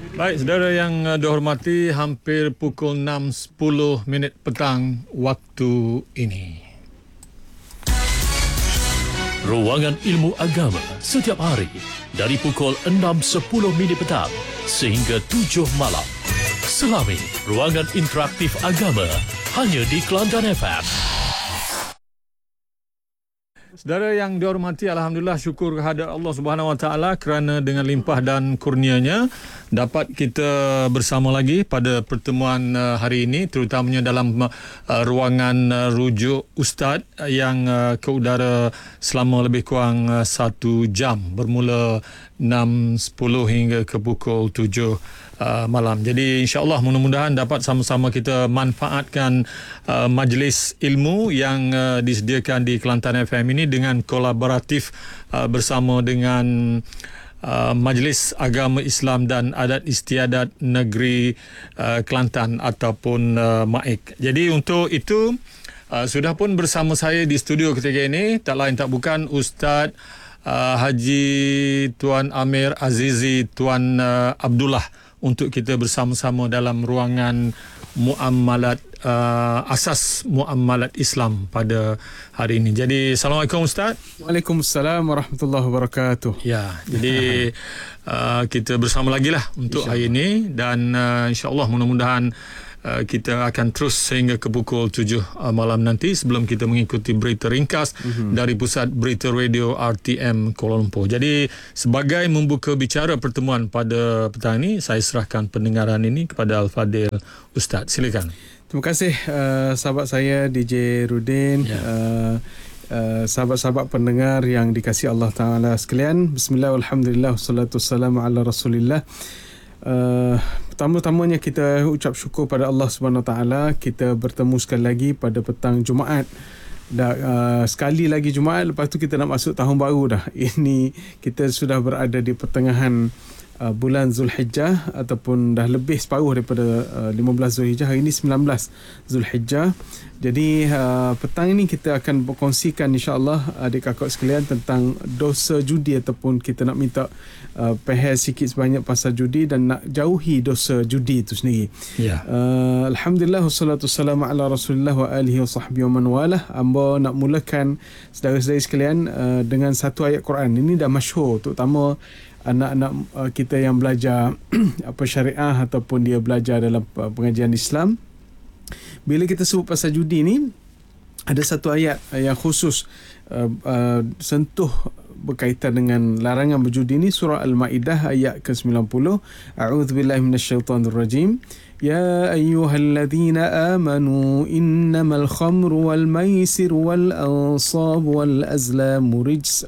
Baik, saudara yang dihormati, hampir pukul 6.10 petang waktu ini. Ruangan Ilmu Agama setiap hari dari pukul 6.10 petang sehingga 7 malam. Selami Ruangan Interaktif Agama hanya di Kelantan FM. Saudara yang dihormati, alhamdulillah, syukur kehadirat Allah Subhanahu Wa Taala kerana dengan limpah dan kurnianya dapat kita bersama lagi pada pertemuan hari ini, terutamanya dalam ruangan rujuk Ustaz yang ke udara selama lebih kurang 1 jam bermula 6.10 hingga ke pukul 7 malam. Jadi insya-Allah mudah-mudahan dapat sama-sama kita manfaatkan majlis ilmu yang disediakan di Kelantan FM ini dengan kolaboratif bersama dengan Majlis Agama Islam dan Adat Istiadat Negeri Kelantan ataupun MAIK. Jadi untuk itu sudah pun bersama saya di studio ketika ini tak lain tak bukan Ustaz Haji Tuan Amir Azizi Tuan Abdullah untuk kita bersama-sama dalam ruangan muamalat asas muamalat Islam pada hari ini. Jadi Assalamualaikum Ustaz. Waalaikumsalam warahmatullahi wabarakatuh. Ya, jadi kita bersama lagi lah untuk hari ini dan insya-Allah mudah-mudahan kita akan terus sehingga ke pukul 7 malam nanti sebelum kita mengikuti berita ringkas dari Pusat Berita Radio RTM Kuala Lumpur. Jadi sebagai membuka bicara pertemuan pada petang ini, saya serahkan pendengaran ini kepada Al-Fadil Ustaz. Silakan. Terima kasih sahabat saya DJ Rudin. Sahabat-sahabat pendengar yang dikasihi Allah Ta'ala sekalian. Bismillah, alhamdulillah, wassalatu wassalamu ala rasulillah. Pertama-tamanya kita ucap syukur pada Allah Subhanahu Taala, kita bertemu sekali lagi pada petang Jumaat. Sekali lagi Jumaat, lepas tu kita nak masuk tahun baru dah. Ini kita sudah berada di pertengahan bulan Zulhijjah ataupun dah lebih separuh daripada 15 Zulhijjah. Hari ini 19 Zulhijjah. Jadi petang ini kita akan berkongsikan insya-Allah adik kakak sekalian tentang dosa judi, ataupun kita nak minta peher sikit sebanyak pasal judi dan nak jauhi dosa judi itu sendiri. Ya. Alhamdulillah, wassalatu wassalamu ala Rasulillah wa alihi wa sahbihi wa man walah. Amba nak mulakan saudara-saudari sekalian dengan satu ayat Quran. Ini dah masyhur, terutama anak-anak kita yang belajar apa syariah ataupun dia belajar dalam pengajian Islam. Bila kita sebut pasal judi ni, ada satu ayat yang khusus sentuh berkaitan dengan larangan berjudi ni, surah Al-Maidah ayat ke-90. A'udzubillahi minasyaitonirrajim. Ya ayyuhalladzina amanu innamal khamru wal maisir wal ansab wal azlamu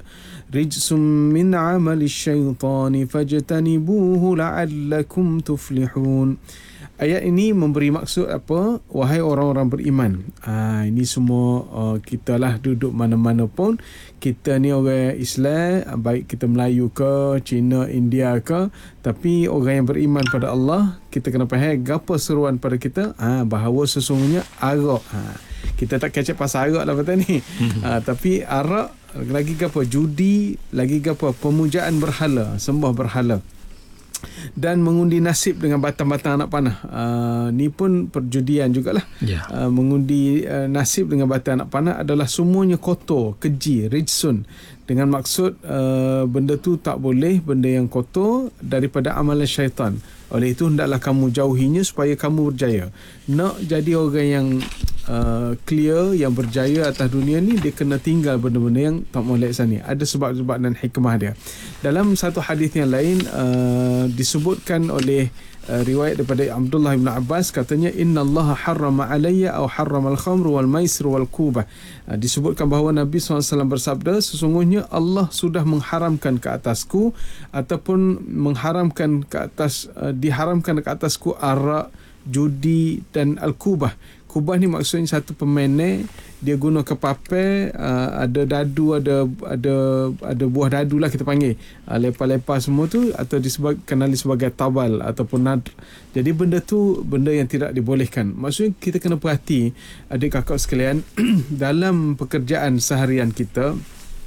rijsum min 'amali syaitani fajtanibuhu la'allakum tuflihun. Ayat ini memberi maksud apa? Wahai orang-orang beriman. Ini semua kita lah duduk mana-mana pun. Kita ni orang Islam, baik kita Melayu ke, Cina, India ke. Tapi orang yang beriman pada Allah, kita kena faham apa seruan pada kita. Bahawa sesungguhnya arak. Kita tak kecek pasal arak lah betul ni. Tapi arak, lagi ke apa? Judi, lagi ke apa? Pemujaan berhala, sembah berhala. Dan mengundi nasib dengan batang-batang anak panah. Ni pun perjudian jugalah. Mengundi nasib dengan batang anak panah adalah semuanya kotor, keji, rijsun. Dengan maksud benda tu tak boleh, benda yang kotor daripada amalan syaitan. Oleh itu hendaklah kamu jauhinya supaya kamu berjaya. Nak jadi orang yang clear, yang berjaya atas dunia ni, dia kena tinggal benda-benda yang tak boleh laksana. Ada sebab-sebab dan hikmah dia. Dalam satu hadis yang lain disebutkan oleh riwayat daripada Abdullah bin Abbas, katanya innallaha harrama alayya aw harrama al-khamr wal maisir wal kubah. Disebutkan bahawa Nabi SAW bersabda, sesungguhnya Allah sudah mengharamkan ke atasku ataupun mengharamkan ke atas diharamkan ke atasku arak, judi dan al-kubah. Kubah ni maksudnya satu permainan, dia guna kepapel, ada dadu, ada buah dadu lah kita panggil, lepas-lepas semua tu, atau kenali sebagai tabal ataupun nadr. Jadi benda tu benda yang tidak dibolehkan. Maksudnya kita kena perhati adik kakak sekalian dalam pekerjaan seharian kita.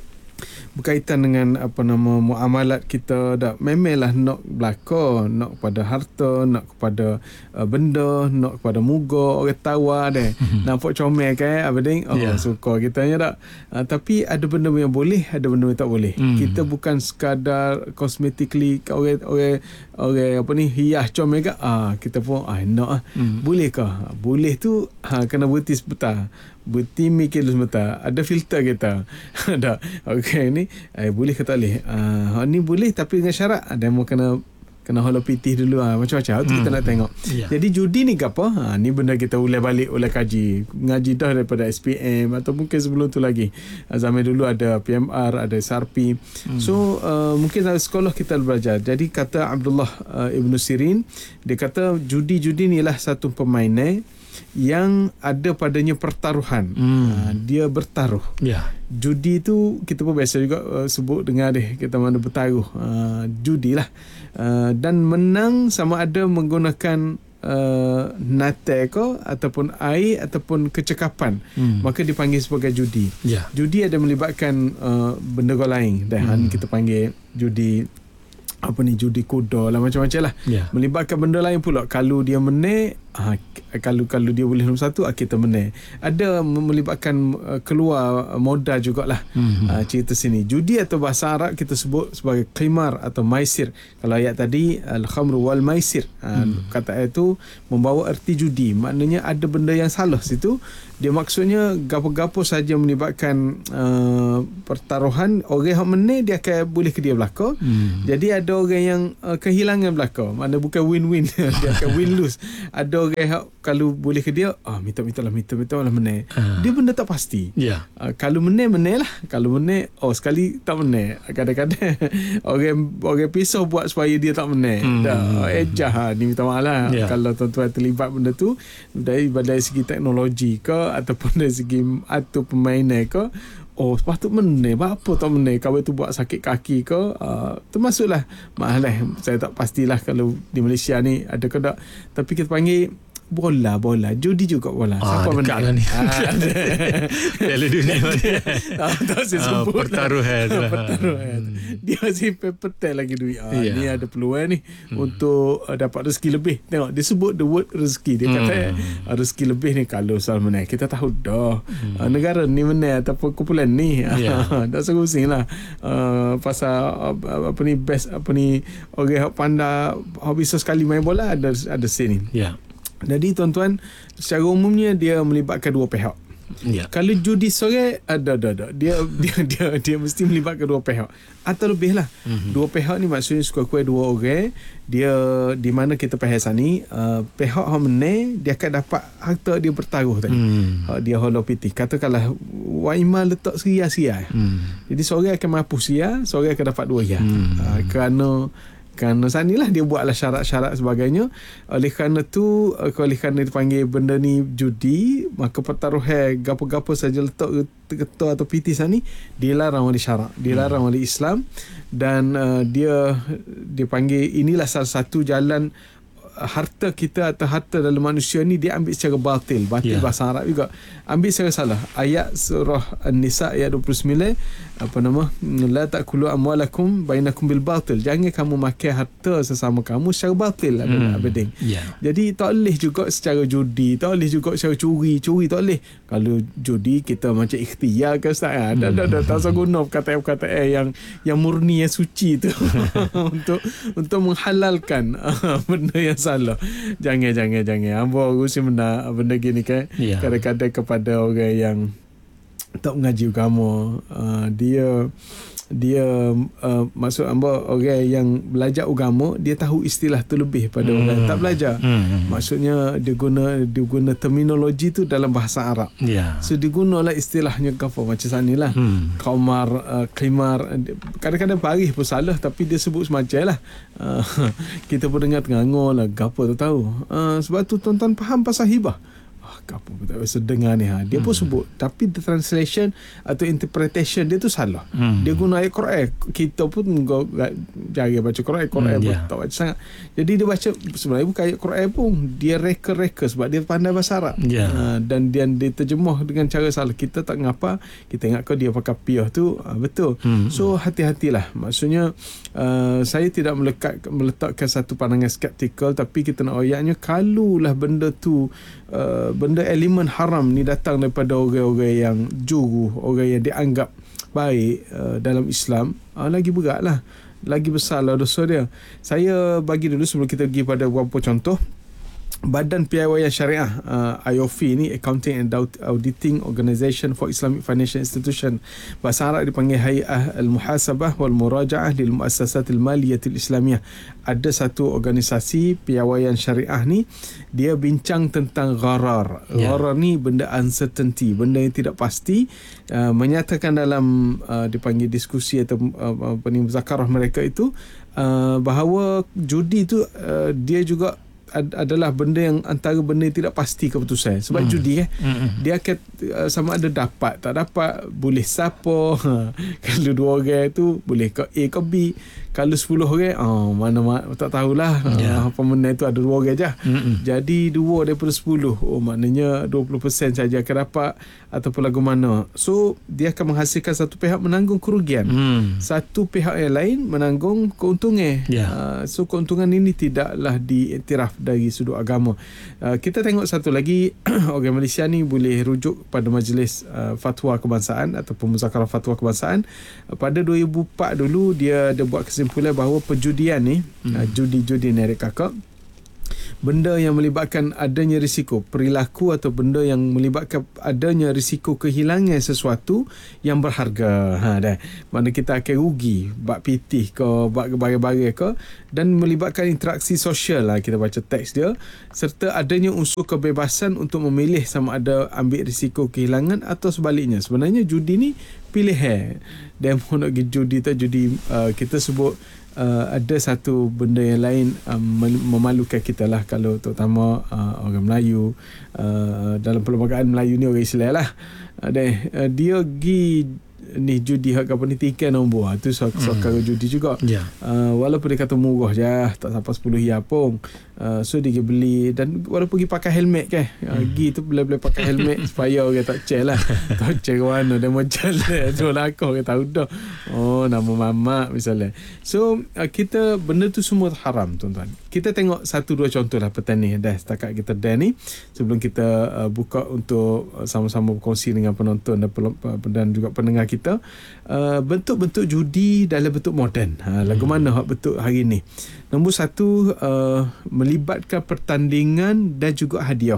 berkaitan dengan muamalat kita dah memelah nak belaka, nak kepada harta, nak kepada benda, nak kepada muka orang tawar deh. Nampak comel kan apa ding? Suka kitanya tak. Tapi ada benda yang boleh, ada benda yang tak boleh. Kita bukan sekadar cosmetically orang apa ni hias comel ke? Kita pun nak bolehkah? Boleh tu kena berhenti sebentar. Berhenti mikir dulu sebentar. Ada filter kita. Ada. Okey ni boleh ke tak boleh? Ni boleh tapi dengan syarat ada mau kena holo pitih dulu macam-macam tu kita nak tengok. Jadi judi ni apa? Ni benda kita ulai balik oleh kaji. Ngaji dah daripada SPM atau mungkin sebelum tu lagi. Zaman dulu ada PMR, ada SRP. So mungkin dalam sekolah kita belajar. Jadi kata Abdullah Ibn Sirin, dia kata judi ni lah satu permainan yang ada padanya pertaruhan. Dia bertaruh. Judi tu kita pun biasa juga sebut dengar kita mana bertaruh. Judi lah. Dan menang sama ada menggunakan natal ke ataupun air ataupun kecekapan, maka dipanggil sebagai judi. Judi ada melibatkan benda lain dan kita panggil judi judi kuda lah, macam-macam lah. Melibatkan benda lain pula. Kalau dia menang, kalau dia boleh nombor satu, kita menang. Ada melibatkan keluar modal jugalah. Cerita sini judi atau bahasa Arab kita sebut sebagai qimar atau maisir. Kalau ayat tadi al-khamru wal maisir, kata ayat tu membawa erti judi, maknanya ada benda yang salah situ. Dia maksudnya gapo-gapo saja melibatkan pertaruhan, orang yang menang dia akan boleh ke dia belaka. Jadi ada orang yang kehilangan belaka, mana bukan win-win. Dia akan win-lose. Ada orang yang kalau boleh ke dia minta lah menang. Dia benda tak pasti. Kalau menang lah. Kalau menang sekali tak menang. Kadang-kadang orang pisau buat supaya dia tak menang. Ejah ni minta maaf lah. Kalau tuan-tuan terlibat benda tu dari segi teknologi ke ataupun dari segi atur permainan ke, sepatut menang. Apa tak menang? Kawan tu buat sakit kaki ke? Termasuklah. Malah saya tak pastilah kalau di Malaysia ni ada ke tak. Tapi kita panggil bola. Judi juga bola. Siapa menang? Lah ni. Piala dunia tak saya sebut. Pertaruhan. Dia masih petai lagi duit. Ni ada peluang ni untuk dapat rezeki lebih. Tengok, dia sebut the word rezeki. Dia kata rezeki lebih ni kalau soal menang. Kita tahu dah negara ni menang ataupun kumpulan ni. Tak serusing lah. Pasal best orang pandai bisa sekali main bola ada sini. Jadi tuan-tuan, secara umumnya dia melibatkan dua pihak. Kalau judi sore ada dia mesti melibatkan dua pihak atau lebih lah. Dua pihak ni maksudnya sekurang-kurang dua orang. Dia di mana kita bahas ni, pihak yang menang dia akan dapat harta dia bertaruh tadi. Dia holo pitih. Katakanlah waima letak sia-sia. Jadi sore akan mampu sia, sore akan dapat dua ya. Kerana sanilah dia buatlah syarat-syarat sebagainya. Oleh kerana tu, oleh kerana dipanggil benda ni judi, maka pertaruhan gapo-gapo saja letak ketua atau piti sana ni dilarang oleh syarak, dilarang oleh Islam. Dan dia panggil inilah salah satu jalan harta kita atau harta dalam manusia ni dia ambil secara batil bahasa Arab juga, ambil secara salah. Ayat surah An-Nisa ayat 29, la ta'kulu amwalakum bainakum bil batil, jangan kamu makan harta sesama kamu secara batil. Jadi tak boleh juga secara judi, tak boleh juga secara curi tak boleh. Kalau judi kita macam ikhtiar ke Ustaz, tak usah guna perkataan yang murni, yang suci tu untuk menghalalkan benda yang salah. Jangan. Hamba urusi benda gini kan. Kadang-kadang kepada orang yang tak mengaji agama, dia maksud hamba orang yang belajar agama, dia tahu istilah tu lebih pada orang tak belajar. Maksudnya dia guna terminologi tu dalam bahasa Arab. So dia gunalah istilahnya apa macam sanilah. Qimar, kadang-kadang parih pun salah tapi dia sebut semacam lah. Kita pun dengar tengah lah gapo tu tahu. Sebab tu tuan-tuan faham pasal hibah. apa pun tak biasa dengar ni dia pun sebut, tapi the translation atau interpretation dia tu salah. Dia guna ayat Quran, kita pun jarang baca Quran pun tak baca sangat, jadi dia baca sebenarnya bukan ayat Quran pun, dia reka-reka sebab dia pandai bahasa Arab. Dan dia terjemah dengan cara salah. Kita tak ngapa, kita ingat dia pakai piah tu betul. So hati-hatilah, maksudnya saya tidak meletakkan satu pandangan skeptikal, tapi kita nak ayatnya kalulah benda tu benda elemen haram ni datang daripada orang-orang yang juru, orang yang dianggap baik dalam Islam, lagi berat lah, lagi besar lah dosa dia. Saya bagi dulu sebelum kita pergi pada beberapa contoh. Badan Piawaian Syariah IOF ni, Accounting and Auditing Organisation for Islamic Financial Institution, bahasa Arab dipanggil Hay'ah Al-Muhasabah wal Muraja'ah lil Muassasatil Maliyatil Islamiyah. Ada satu organisasi piawaian syariah ni, dia bincang tentang gharar. Gharar ni benda uncertainty, benda yang tidak pasti. Menyatakan dalam dipanggil diskusi atau muzakarah mereka itu bahawa judi tu dia juga adalah benda yang antara benda yang tidak pasti keputusan. Sebab judi dia akan sama ada dapat tak dapat, boleh siapa. Kalau 2 orang tu boleh ke A ke B. Kalau 10 orang mana tak tahulah. Pemenang tu ada 2 orang je. Jadi 2 daripada 10, maknanya 20% saja akan dapat ataupun lagu mana. So dia akan menghasilkan satu pihak menanggung kerugian, satu pihak yang lain menanggung keuntungan. So keuntungan ini tidaklah diiktiraf dari sudut agama. Kita tengok satu lagi, orang Malaysia ni boleh rujuk pada Majlis Fatwa Kebangsaan ataupun Muzakarah Fatwa Kebangsaan. Pada 2004 dulu dia buat kesimpulan bahawa perjudian ni, judi-judi ni adik kakak, benda yang melibatkan adanya risiko perilaku atau benda yang melibatkan adanya risiko kehilangan sesuatu yang berharga. Dah. Mana kita akan rugi, bak pitih ke, bak barang-barang ke, dan melibatkan interaksi sosial lah, kita baca teks dia, serta adanya unsur kebebasan untuk memilih sama ada ambil risiko kehilangan atau sebaliknya. Sebenarnya judi ni pilihan. Dan mau nak pergi judi tu, judi kita sebut ada satu benda yang lain memalukan kita lah, kalau terutama orang Melayu, dalam perlembagaan Melayu ni, orang Islam lah, dia pergi ni judi hak apa ni, tiket nombor tu sokar judi juga. Walaupun dia kata murah je, tak sampai 10 riyal pun. So dia pergi beli, dan walaupun pergi pakai helmet kan, pergi tu boleh pakai helmet supaya orang tak cek lah, tak cek mana dia macam tu lah, aku orang tahu dah nama mamak misalnya. So kita benda tu semua haram tuan-tuan. Kita tengok 1-2 contoh lah petani dah setakat kita dah ni, sebelum kita buka untuk sama-sama berkongsi dengan penonton dan juga pendengar kita, bentuk-bentuk judi dalam bentuk moden. Lagu mana bentuk hari ni? Nombor 1, melibatkan pertandingan dan juga hadiah.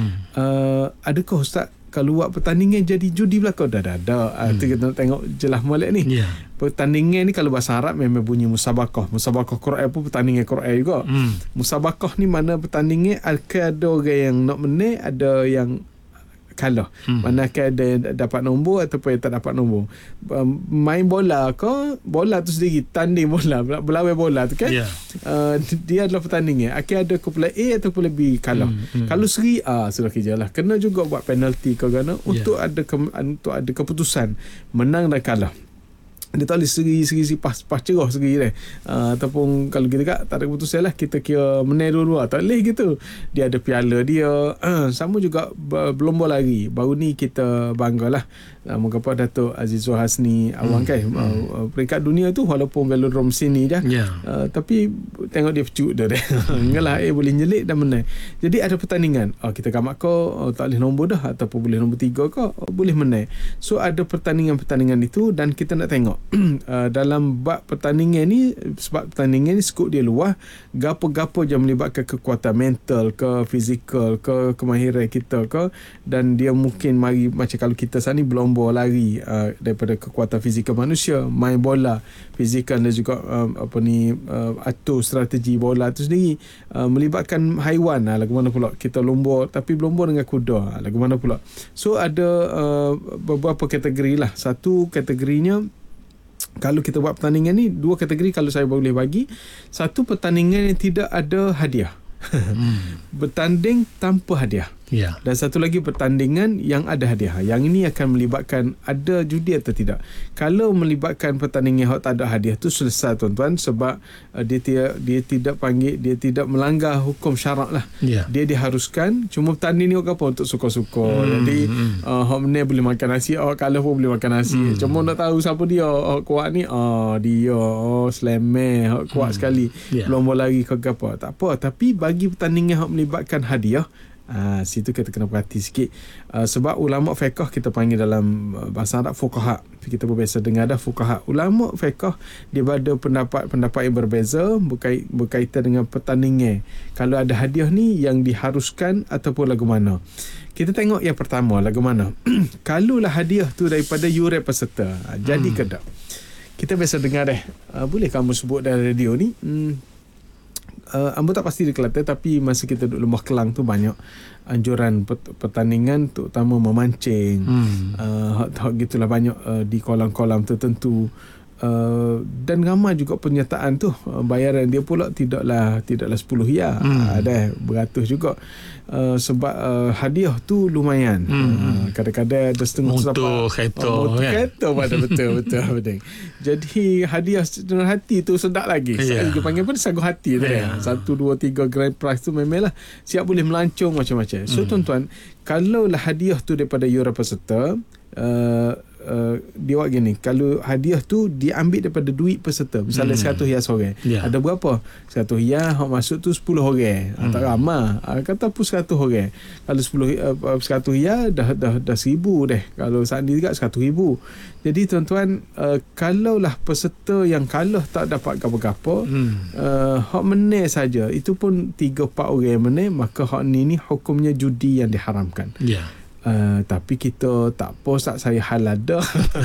Adakah Ustaz kalau buat pertandingan jadi judi belakang? Dah. Kita nak tengok jelas molek ni. Pertandingan ni kalau bahasa Arab memang bunyi musabakah. Musabakah Quran pun pertandingan Quran juga. Musabakah ni mana pertandingan akan ada orang yang nak menang, ada yang kalah. Manakah ada yang dapat nombor ataupun yang tak dapat nombor. Main bola ke, bola tu sendiri, tanding bola, berlawan bola tu kan, dia adalah pertandingan. Akan ada kumpulan A atau kumpulan B kalah. Kalau seri sudah kerja lah, kena juga buat penalti ke gana untuk ada keputusan menang dan kalah. Dia tak boleh seri pas cerah seri dia. Ataupun kalau kita tak ada keputusan lah, kita kira menang dua-dua, tak boleh gitu. Dia ada piala dia. Sama juga berlomba lari. Baru ni kita banggalah mengapa Datuk Azizul Hasni Awang kan, peringkat dunia tu walaupun velodrome sini je, tapi tengok dia pecut dia enggaklah boleh nyelik dan menang. Jadi ada pertandingan, kita kamak kau tak boleh nombor dah, ataupun boleh nombor 3 kau boleh menang. So ada pertandingan-pertandingan itu, dan kita nak tengok dalam bab pertandingan ni, sebab pertandingan ni skop dia luas, gapo-gapo je melibatkan kekuatan mental ke, fizikal ke, kemahiran kita ke, dan dia mungkin mari macam kalau kita sana ni berlomba lari daripada kekuatan fizikal manusia, main bola fizikal dan juga atur strategi bola tu sendiri, melibatkan haiwan, lagu mana pula kita lomba tapi berlomba dengan kuda, lagu mana pula. So ada beberapa kategori lah. Satu kategorinya, kalau kita buat pertandingan ni, 2 kategori kalau saya boleh bagi. Satu, pertandingan yang tidak ada hadiah. Bertanding tanpa hadiah. Ya. Dan satu lagi pertandingan yang ada hadiah. Yang ini akan melibatkan ada judi atau tidak. Kalau melibatkan pertandingan yang tak ada hadiah tu selesai tuan-tuan, sebab dia tidak melanggar hukum syarak lah. Ya. Dia diharuskan cuma bertanding ni apa untuk suka-suka. Jadi hak menang boleh makan nasi, kalah pun boleh makan nasi. Cuma nak tahu siapa dia. Kuat ni dia slammer hak kuat sekali. Lomba lari ke apa. Tak apa, tapi bagi pertandingan hak melibatkan hadiah, situ kita kena perhati sikit. Sebab ulama fiqh kita panggil dalam bahasa Arab fuqaha. Kita pun biasa dengar dah fuqaha. Ulama fiqh dia ada pendapat yang berbeza berkaitan dengan pertandingan. Kalau ada hadiah ni yang diharuskan ataupun lagu mana. Kita tengok yang pertama, lagu mana. Kalaulah hadiah tu daripada yuran peserta, jadi ke tak? Kita biasa dengar boleh kamu sebut dalam radio ni? Ambo tak pasti di Kelantan, tapi masa kita duduk Lembah Kelang tu banyak anjuran pertandingan, terutama memancing. Hak gitulah banyak di kolam-kolam tertentu. Dan ramai juga penyertaan tu, bayaran dia pula tidaklah 10 riyal, ada beratus juga. Sebab hadiah tu lumayan. Kadang-kadang ada setengah motor kereta pada betul. Jadi hadiah setengah hati tu sedap lagi. Saya panggil pun sagu hati tu. 1, 2, 3 grand prize tu memanglah siap boleh melancong macam-macam. So tuan-tuan, kalaulah hadiah tu daripada yuran peserta, dia buat gini, kalau hadiah tu diambil daripada duit peserta, misalnya 100 riyal seorang, ada berapa? 100 riyal hak masuk tu 10 orang, tak ramai, kata pun 100 orang. Kalau 100 riyal dah 1000 deh, kalau saat ni juga 100,000. Jadi tuan-tuan, kalaulah peserta yang kalah tak dapat apa-apa, hak menang saja, itu pun 3-4 orang yang menang, maka hak ni hukumnya judi yang diharamkan. Tapi kita tak apa, Ustaz, saya halal dah.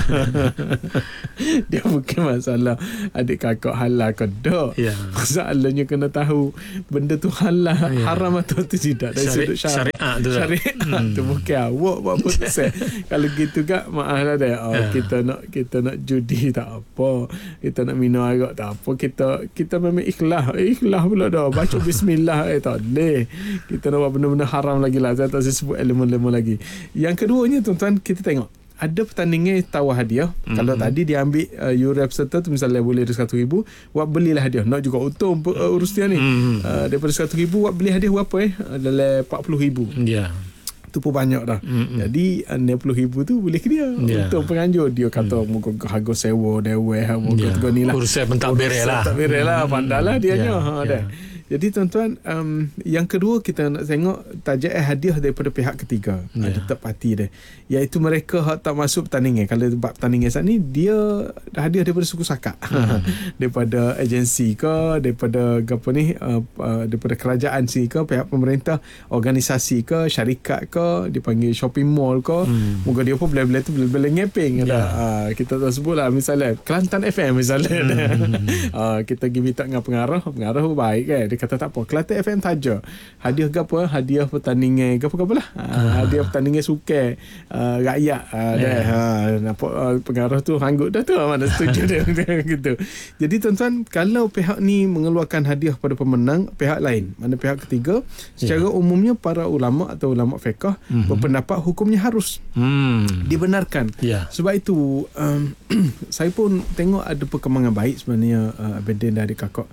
Dia bukan masalah adik kakak halal ke tak. Masalahnya kena tahu benda tu halal, haram atau tu tidak dari sudut syariat tu bukan awak buat putusan. Kalau gitu kak, maaf lah dah. Kita nak judi tak apa, kita nak minum arak tak apa, kita memang ikhlas pula dah, baca bismillah tak boleh. Kita nak buat benda-benda haram lagi lah, saya tak sebut elemen-elemen lagi. Yang keduanya tuan-tuan, kita tengok ada pertandingan tawar hadiah. Kalau tadi dia ambil yuran peserta tu misalnya boleh 100,000, buat belilah hadiah. Nak juga untung urus dia ni. Daripada 100,000 buat beli hadiah berapa dalam 40,000. Tu pun banyak dah. Jadi 60,000 tu boleh ke dia. Untung penganjur dia kata muka harga sewa dewan muka tu ni lah. Urusan pentadbiran lah. Pandailah dianya. Jadi tuan-tuan, yang kedua kita nak tengok tajuk hadiah daripada pihak ketiga. Ada third party dia, iaitu mereka tak masuk pertandingan. Kalau bab pertandingan saat ni, dia hadiah daripada suku Sakak, daripada agensi ke, daripada daripada kerajaan sini ke, pihak pemerintah, organisasi ke, syarikat ke, dipanggil shopping mall ke. Moga dia pun bila-bila tu bila-bila ngeping. Kita tak sebut lah, misalnya Kelantan FM misalnya. Kita pergi minta dengan pengarah baik kan, dia kata tak apa, Kelantan FM saja. Hadiah ke apa? Hadiah pertandingan ke apa lah. Hadiah pertandingan sukan rakyat. Nampak pengarah tu hanggut dah tu, mana setuju dia gitu. Jadi tuan-tuan, kalau pihak ni mengeluarkan hadiah pada pemenang, pihak lain, mana pihak ketiga, secara umumnya para ulama atau ulama fiqh berpendapat hukumnya harus dibenarkan. Sebab itu saya pun tengok ada perkembangan baik sebenarnya, Abedin dari kakak.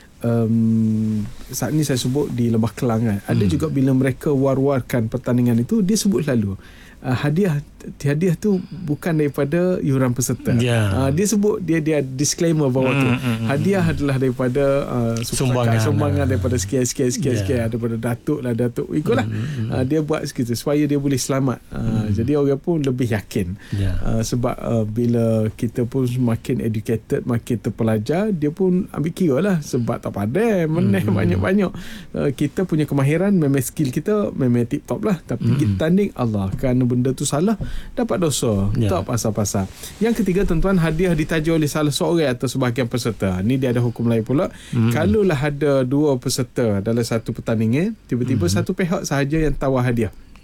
Saat ni saya sebut di Lembah Kelang kan, ada juga bila mereka war-warkan pertandingan itu, dia sebut selalu hadiah tu bukan daripada yuran peserta. Dia sebut, dia disclaimer bawah tu, hadiah adalah daripada sumbangan daripada sekian daripada datuk ikutlah. Dia buat segitu supaya dia boleh selamat. Jadi orang pun lebih yakin. Sebab bila kita pun makin educated, makin terpelajar, dia pun ambil kira lah, sebab tak pandai menang banyak-banyak. Kita punya kemahiran, memang skill kita memang tip top lah, tapi kita tanding Allah, kerana benda tu salah dapat dosa. Tak pasal-pasal. Yang ketiga tuan-tuan, hadiah ditaja oleh salah seorang atau sebahagian peserta. Ni dia ada hukum lain pula. Kalaulah ada 2 peserta dalam satu pertandingan, tiba-tiba satu pihak sahaja yang tawar hadiah,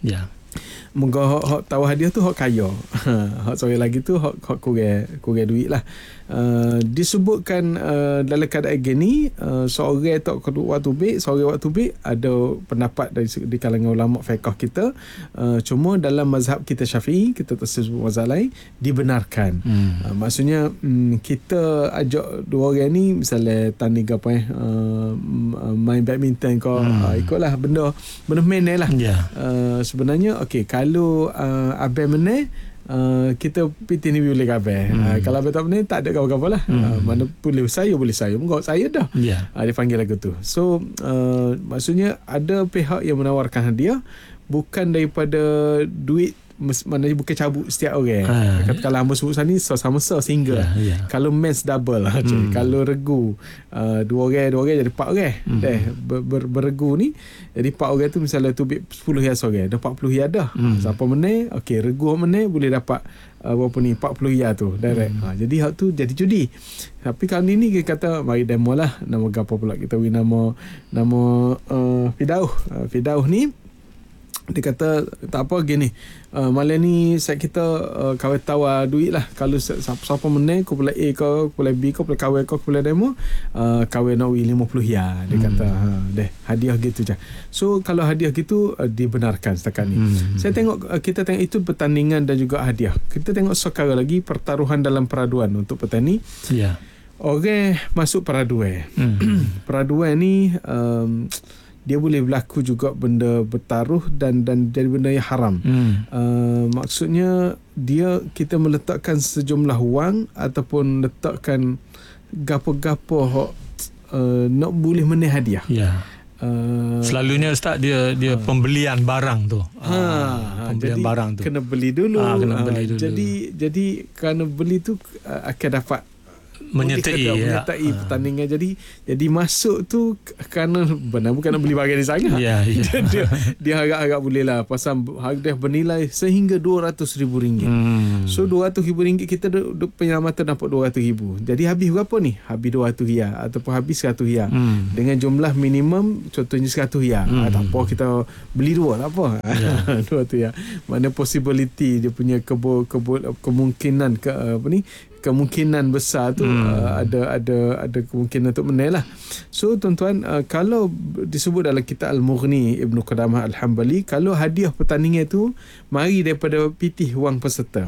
Moga hok tahu hadiah tu hok kaya. Hok sore lagi tu hok kurang duit lah. Disebutkan dalam keadaan gini, seorang tak waktu baik, seorang waktu baik, ada pendapat di kalangan ulama fiqh kita. Cuma dalam mazhab kita Syafi'i, kita tak sebut mazhab lain, dibenarkan. Maksudnya kita ajak dua orang ni misalnya tanding apa main badminton kau, ikutlah benda main lah. Sebenarnya okey, kalau abang menang, kita piti ni boleh kabel. Kalau abang tak menang, tak ada kawan-kawan lah. Mana boleh saya menggawat saya dah. Dia panggil lagu tu. So maksudnya ada pihak yang menawarkan hadiah bukan daripada duit, maknanya bukan cabut setiap orang. Katakanlah hamba sebut sana sama single. Kalau men's double lah. Kalau regu dua orang jadi 4 orang. Berregu ni jadi 4 orang tu, misalnya tu 10 hias orang, dah 40 hias dah. Siapa menang, okey, regu menang boleh dapat berapa ni 40 hias tu direct. Jadi hak tu jadi judi. Tapi kali ni kita kata mari demo lah. Nama gapo pula kita bagi nama Fidauh ni. Dia kata tak apa gini, malam ni set kita kawan tawar duit lah. Kalau siapa menang, kau boleh A kau boleh B kau boleh kawan kau boleh demo, kawan nak win 50 ya. Dia kata deh hadiah gitu je. So kalau hadiah gitu dibenarkan setakat ni. Kita tengok itu pertandingan dan juga hadiah. Kita tengok sekarang lagi pertaruhan dalam peraduan untuk petani. Orang masuk peraduan. Peraduan ni dia boleh berlaku juga benda bertaruh dan jadi benda yang haram. Maksudnya kita meletakkan sejumlah wang ataupun letakkan gapo-gapo nak boleh menang hadiah. Selalunya Ustaz dia pembelian barang tu. Pembelian barang tu kena beli dulu. Jadi kerana beli tu akan dapat menyertai pertandingan. Jadi masuk tu kerana benar bukan nak beli barang di sana. Dia harap-harap boleh lah, pasal harga bernilai sehingga RM200,000. So RM200,000 kita penyelamatan dapat RM200,000. Jadi habis berapa ni? Habis RM200 ataupun habis RM100 dengan jumlah minimum contohnya RM100. Tak apa, kita beli dua tak apa. RM200. Mana possibility dia punya kemungkinan kemungkinan besar tu ada kemungkinan untuk menang lah. So tuan-tuan, kalau disebut dalam kitab Al-Mughni Ibn Qudamah Al-Hambali, kalau hadiah pertandingan tu mari daripada pitih wang peserta.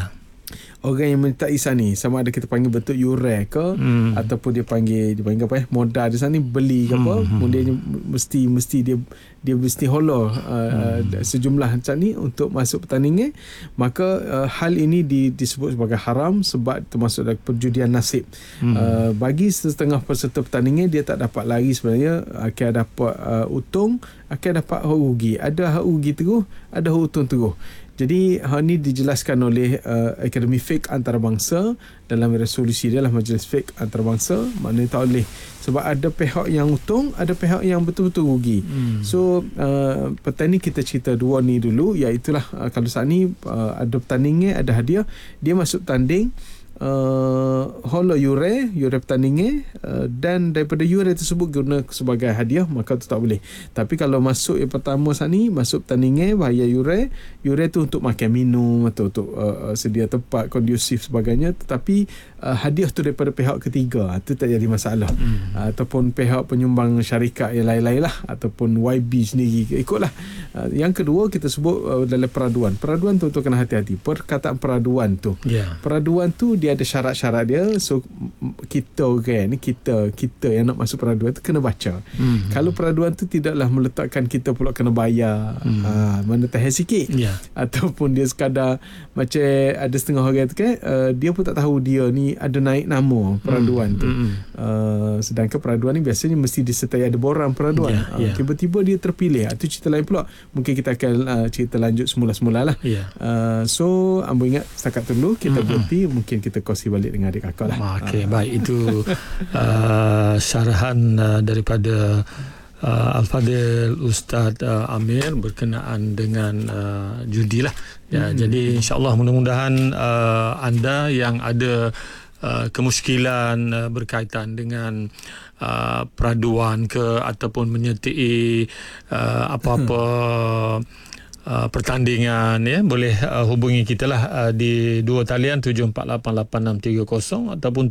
Orang yang menyertai sana, sama ada kita panggil bentuk yurai ke ataupun dia panggil apa modal di sana beli ke apa, kemudian mesti dia mesti hollow sejumlah macam ni untuk masuk pertandingan, maka hal ini disebut sebagai haram sebab termasuk dalam perjudian nasib. Bagi setengah peserta pertandingan, dia tak dapat lari sebenarnya, akan dapat untung, akan dapat hak rugi. Ada hak rugi terus, ada hak untung terus. Jadi hal ini dijelaskan oleh Akademi Fiqh Antarabangsa dalam resolusi dia lah, Majlis Fiqh Antarabangsa. Maknanya tak boleh, sebab ada pihak yang untung, ada pihak yang betul-betul rugi. So petani kita cerita dua ni dulu, iaitulah kalau saat ni ada pertandingan, ada hadiah, dia masuk tanding, holo yurai pertandingan, dan daripada yurai tersebut guna sebagai hadiah, maka tu tak boleh. Tapi kalau masuk yang pertama saat ni, masuk pertandingan bayar yurai tu untuk makan minum atau untuk sedia tempat kondusif sebagainya, tetapi hadiah tu daripada pihak ketiga, tu tak jadi masalah. Ataupun pihak penyumbang syarikat yang lain-lain lah, ataupun YB sendiri ikutlah. Yang kedua kita sebut dalam peraduan tu kena hati-hati. Perkataan peraduan tu, peraduan tu dia ada syarat-syarat dia. So kita ni kita yang nak masuk peraduan tu kena baca. Kalau peraduan tu tidaklah meletakkan kita pula kena bayar, mana tahan sikit, ataupun dia sekadar macam ada setengah orang tu kan, dia pun tak tahu dia ni ada naik nama peraduan tu. Sedangkan peraduan ni biasanya mesti disertai ada borang peraduan. Tiba-tiba dia terpilih, itu cerita lain pula. Mungkin kita akan cerita lanjut semula-semula lah. So ambo ingat setakat dulu kita berhenti, mungkin kita kongsi balik dengan adik kakak lah. Okey, baik, itu syarahan daripada Al-Fadhil Ustaz Amir berkenaan dengan judi lah. Jadi insya-Allah mudah-mudahan anda yang ada kemuskilan berkaitan dengan peraduan ke ataupun menyertai apa-apa pertandingan, ya, boleh hubungi kita lah di dua talian 7488630 ataupun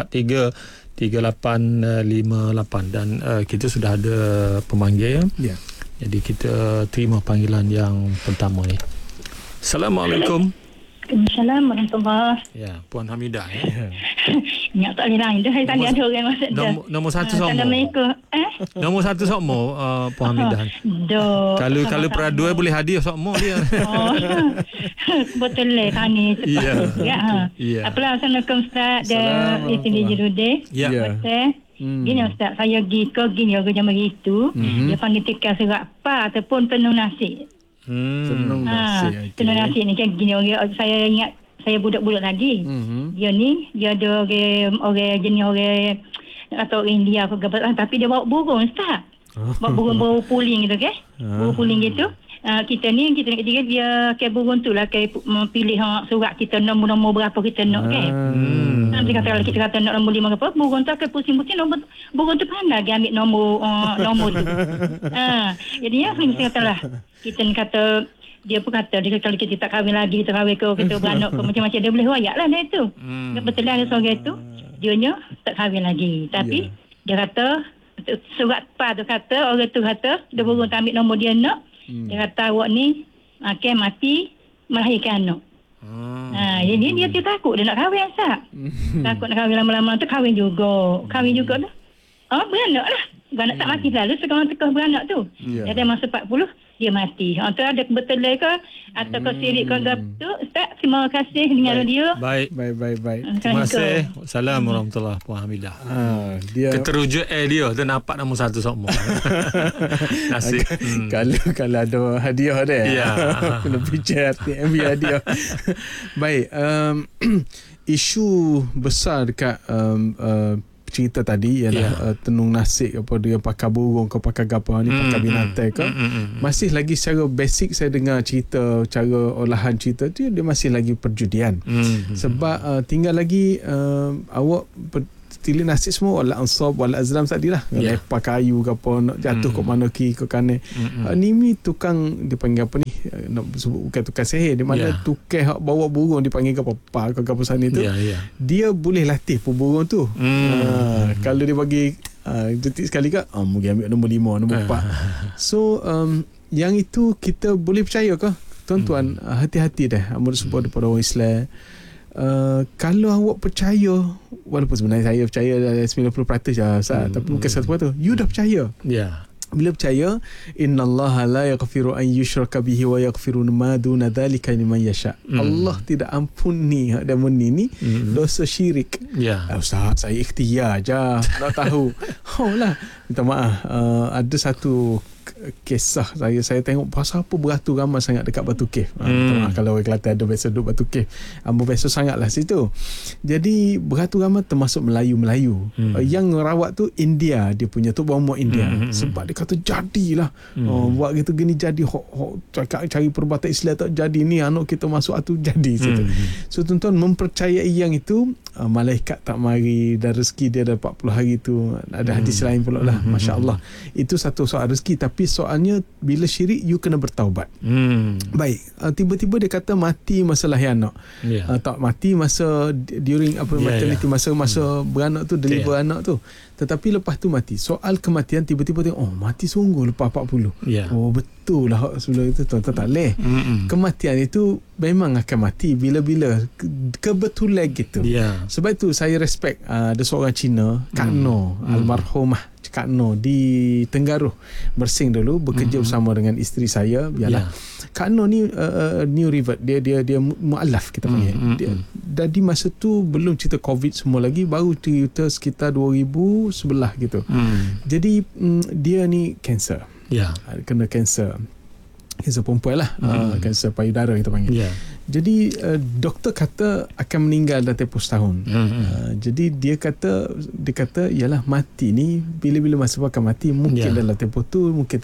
7433858 dan kita sudah ada pemanggil, ya. Jadi kita terima panggilan yang pertama ni. Assalamualaikum. Assalamualaikum warahmatullahi. Ya, Puan Hamidah, ya. Ingat tak boleh lain dah. Saya tadi ada orang masuk dah. Nombor satu Sokmo. Assalamualaikum. Nombor satu Sokmo, Puan Hamidah. Kalau peraduai boleh hadiah Sokmo dia. Oh. Betul lah tani. Ya. Apalah, Assalamualaikum Ustaz. Di sini Jirudeh. Ya. Betul. Gini Ustaz, saya pergi ke gini orang jam begitu. Dia panggil tikar serat pa ataupun tenung nasi. Tenung nasi. Tenung nasi ni kan gini orang, saya ingat saya budak-budak lagi. Dia ada orang jenis orang nak kata orang India ke apa, tapi dia bawa burung Ustaz. Bawa burung puling gitu kan. Burung puling gitu. Kita ni ketiga dia ke burung tu lah ke pilih surat kita nombor berapa kita nak kan. Nanti kita kata nak nombor 5 berapa, burung tu akan pusing-pusing burung tu pandai dia ambil nombor tu. Jadinya saya katalah kita ni kata dia pun kata dia kalau kita tak kahwin lagi, kita kahwin ke kita beranak ke macam-macam, dia boleh royak lah dia tu. Betul lah ada seorang tu dianya tak kahwin lagi, tapi dia kata surat pa tu kata orang tu kata dia burung tak ambil nombor dia nak. Dia kata awak ni akan mati melahirkan anak. Jadi dia takut dia nak kahwin Ustaz. Takut nak kahwin lama-lama tu kahwin juga dah. Beranak lah. Beranak tak mati lalu sekarang tekah beranak tu. Dia ada masa 40 dia mati. Tu ada kebetulan ke atau ke sirik ke tu Ustaz. Terima kasih dengan radio. Baik. Terima kasih. Assalamualaikum warahmatullahi Puan Hamidah. Dia keterujuk dia tu nampak nombor satu Sokmo. Nasib. Kalau ada hadiah dia. Ya. Kena bicara ambil hadiah. Baik. Isu besar dekat cerita tadi ialah tenung nasi apa dia pakai burung ke pakai gapa ni pakai binatang ke masih lagi secara basic saya dengar cerita cara olahan cerita tu dia masih lagi perjudian sebab tinggal lagi awak tilin nasi semua wala ansab wala azlam tadi lah lepak kayu ke apa nak jatuh ke mana kiri ke kanan ni tukang dipanggil apa ni nak sebut bukan tukang sihir di mana tukang hak bawa burung dipanggil ke apa ke apa sana tu dia boleh latih pun burung tu kalau dia bagi detik sekali ke mungkin ambil nombor 5 nombor 4 so yang itu kita boleh percaya ke tuan-tuan hati-hati dah menurut sebab daripada orang Islam. Kalau awak percaya walaupun sebenarnya saya percaya 90% je tapi bukan 100% you dah percaya bila percaya innallaha la yaghfiru an yushraka bihi wa yaghfiru ma duna dhalika liman yasha. Allah tidak ampuni dan ni dosa syirik. Ustaz saya ikhtiar je nak tahu. Lah minta maaf ada satu kisah saya tengok pasal apa beratur ramai sangat dekat Batu Cave. Kalau orang Kelantan ada biasa duduk Batu Cave, biasa sangatlah situ. Jadi beratur ramai termasuk Melayu. Yang rawat tu India, dia punya tu bawah India. Sebab dia kata jadilah buat gitu gini jadi cari perubatan Islam tak jadi ni anak kita masuk tu jadi situ. So tuan-tuan mempercayai yang itu malaikat tak mari dan rezeki dia dah 40 hari tu ada hadis lain pula lah. Masya Allah, itu satu soal rezeki. Tapi soalnya bila syirik you kena bertaubat. Baik, tiba-tiba dia kata mati masa lahir anak. Tak mati masa during maternity, masa beranak tu deliver anak tu. Tetapi lepas tu mati. Soal kematian tiba-tiba tengok mati sungguh lepas 40. Betul lah sebelum itu tak leh. Kematian itu memang akan mati bila-bila kebetulan gitu. Sebab itu saya respect ada seorang Cina, Kak No, almarhumah Kak No di Tenggaruh Mersing dulu bekerja bersama dengan isteri saya biarlah. Kak No ni new revert, dia mualaf kita panggil. Dan di masa tu belum cerita COVID semua lagi, baru cerita sekitar 2011 gitu. Jadi dia ni kanser. Kena kanser perempuan lah, kanser payudara kita panggil. Jadi doktor kata akan meninggal dalam tempoh setahun. Jadi dia kata yalah mati ni bila-bila masa akan mati, mungkin dalam tempoh tu, mungkin tempoh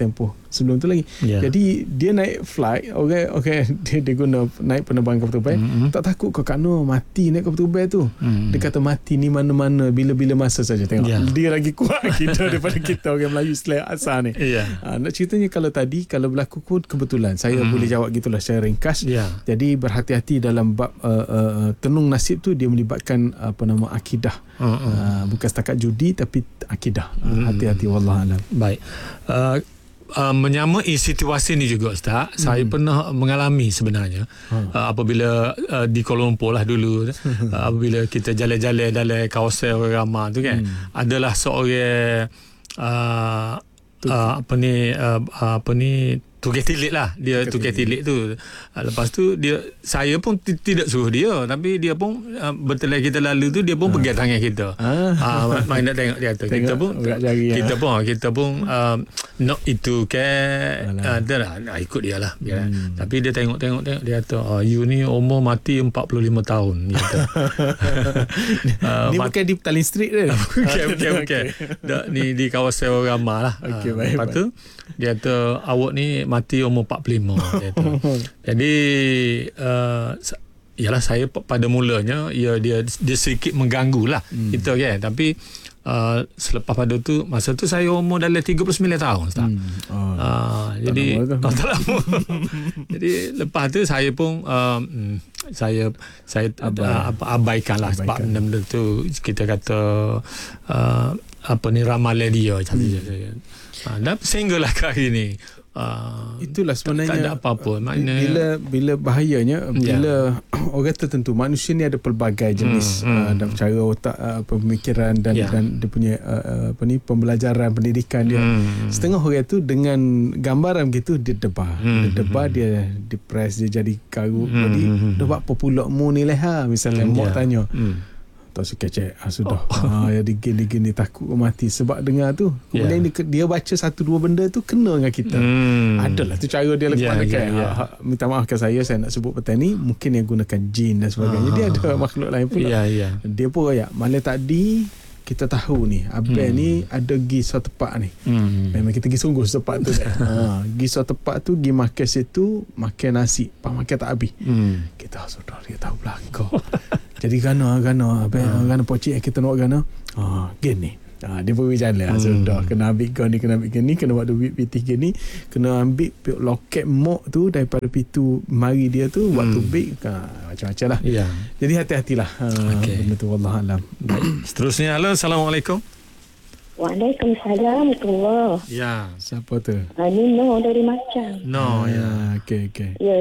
sebelum tu lagi. Jadi dia naik flight, dia guna naik penerbangan kapal terbang. Tak takut ke Kano mati naik kapal terbang tu. Dia kata mati ni mana-mana, bila-bila masa saja. Tengok dia lagi kuat kita daripada kita orang Melayu Islam asal ni. Nak ceritanya kalau berlaku pun kebetulan saya boleh jawab gitulah secara ringkas. Jadi berhati-hati dalam bab tenung nasib tu, dia melibatkan akidah. Bukan setakat judi tapi akidah. Hati-hati, wallahualam. Baik. Menyamai situasi ni juga Ustaz, saya pernah mengalami sebenarnya apabila di Kuala Lumpur lah dulu apabila kita jalan-jalan dalam kawasan orang ramai tu kan, adalah seorang tukang tilik lah, dia tukang tilik tu. Lepas tu saya pun tidak suruh dia, tapi dia pun betul kita lalu tu dia pun pegang tangan kita. Main nak tengok dia tu. Kita pun nak itu ke dah ikut dia lah. Tapi dia tengok dia kata you ni umur mati 45 tahun gitu. Ni bukan di Petaling Street ke? Bukan. Ni di kawasan orang ramai lah. Lepas tu dia kata awak ni mati umur 45. Jadi ialah saya pada mulanya dia sedikit mengganggu lah kita kan, tapi selepas pada tu, masa tu saya umur dalam 39 tahun Ustaz. Jadi tak lama. Jadi lepas tu saya pun saya abaikan lah sebab benda tu kita kata ramalan dia dan sehinggalah ke hari ni itulah sebenarnya tak ada apa-apa. Maknanya bila bahayanya bila orang tertentu, manusia ni ada pelbagai jenis dalam cara otak, pemikiran dan dia punya pembelajaran pendidikan dia. Setengah orang tu dengan gambaran begitu dia debar, dia depres, dia jadi karut. Jadi dah buat apa pula mu ni lah misalnya mak tanya tak suka cek sudah jadi gini takut mati sebab dengar tu. Kemudian dia baca satu dua benda tu kena dengan kita. Adalah tu cara dia lepas minta maafkan saya nak sebut petang ni, mungkin yang gunakan jin dan sebagainya. Dia ada makhluk lain pula. Dia pun malam tadi kita tahu ni abang ni ada pergi suatu tempat ni. Memang kita pergi sungguh tempat tu pergi suatu tempat tu, pergi makan situ, makan nasi, makan tak habis. Kita sudah dia tahu belakang. Jadi gana pocik kita nak gana gini. Dia pergi jalan sudah kena ambil gini, kena buat duit PT gini, kena ambil loket mok tu daripada pintu mari dia tu waktu big macam-macam lah. Jadi hati-hatilah benda tu, wallahualam. Seterusnya, halo, Assalamualaikum. Waalaikumsalam warahmatullahi. Ya, siapa tu? Ni No dari Macang. No, okey.